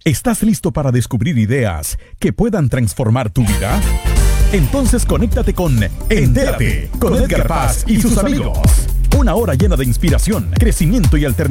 ¿Estás listo para descubrir ideas que puedan transformar tu vida? Entonces conéctate con Entérate con Edgar Paz y sus amigos. Una hora llena de inspiración, crecimiento y alternativa.